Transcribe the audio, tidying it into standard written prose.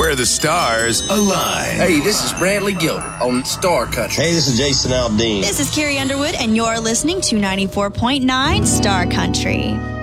where the stars align. Hey, this is Bradley Gilbert on Star Country. Hey, this is Jason Aldean. This is Carrie Underwood, and you're listening to 94.9 Star Country.